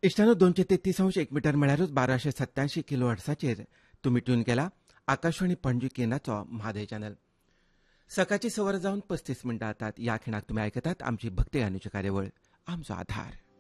इश्टानो 233.1 metre म्हळ्यारूच 1287 kilo हर्ट्साचेर तुमी tune केला आकाशवाणी पणजी केंद्राचो म्हादय चॅनल. सकाळची 6 जावन 35 मिनटां जातात. या खिणाक तुमी आयकतात आमची भक्ती गाण्याची कार्यावळ आमचो आधार.